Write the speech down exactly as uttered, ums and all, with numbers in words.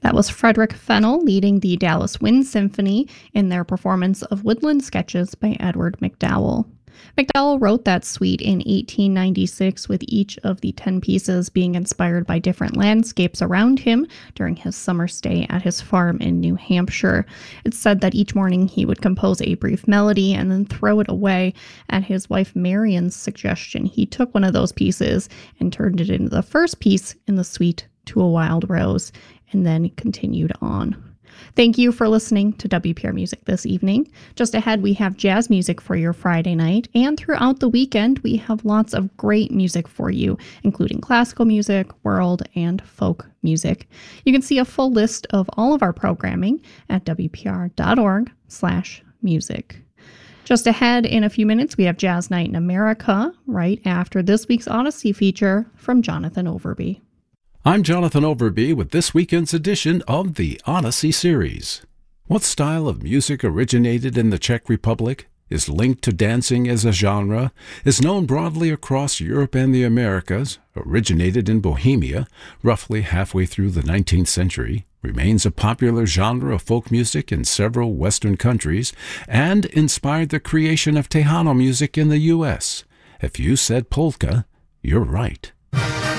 That was Frederick Fennell leading the Dallas Wind Symphony in their performance of Woodland Sketches by Edward MacDowell. MacDowell wrote that suite in eighteen ninety-six, with each of the ten pieces being inspired by different landscapes around him during his summer stay at his farm in New Hampshire. It's said that each morning he would compose a brief melody and then throw it away. At his wife Marion's suggestion, he took one of those pieces and turned it into the first piece in the suite To a Wild Rose, and then continued on. Thank you for listening to W P R Music this evening. Just ahead, we have jazz music for your Friday night, and throughout the weekend, we have lots of great music for you, including classical music, world, and folk music. You can see a full list of all of our programming at W P R dot org slash music. Just ahead, in a few minutes, we have Jazz Night in America, right after this week's Odyssey feature from Jonathan Overby. I'm Jonathan Overby with this weekend's edition of the Odyssey series. What style of music originated in the Czech Republic, is linked to dancing as a genre, is known broadly across Europe and the Americas, originated in Bohemia roughly halfway through the nineteenth century, remains a popular genre of folk music in several Western countries, and inspired the creation of Tejano music in the U S. If you said polka, you're right.